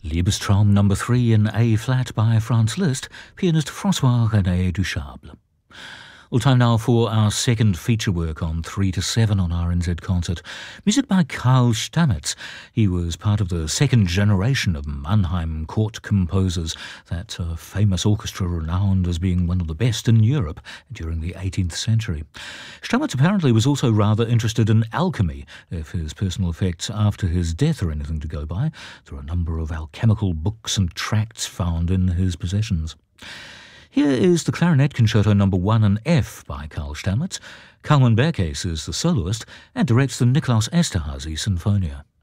Liebestraum No. 3 in A-flat by Franz Liszt, pianist François-René Duchable. Well, time now for our second feature work on 3 to 7 on RNZ Concert. Music by Karl Stamitz. He was part of the second generation of Mannheim court composers, that famous orchestra renowned as being one of the best in Europe during the 18th century. Stamitz apparently was also rather interested in alchemy. If his personal effects after his death are anything to go by, there are a number of alchemical books and tracts found in his possessions. Here is the Clarinet Concerto No. 1 in F by Karl Stamitz. Kalman Berkes is the soloist and directs the Nikolaus Esterhazy Sinfonia.